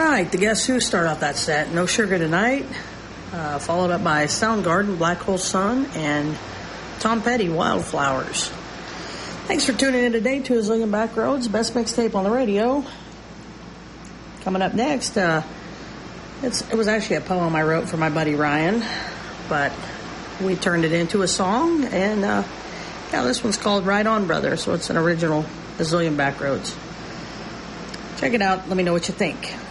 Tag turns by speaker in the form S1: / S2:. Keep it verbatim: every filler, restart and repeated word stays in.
S1: right, the Guess Who start off that set. No Sugar Tonight, uh, followed up by Soundgarden, Black Hole Sun, and Tom Petty, Wildflowers. Thanks for tuning in today to A Zillion Back Roads, best mixtape on the radio. Coming up next, uh, it's, it was actually a poem I wrote for my buddy Ryan, but we turned it into a song, and uh, yeah, this one's called Right On Brother, so it's an original A Zillion Back Roads. Check it out. Let me know what you think.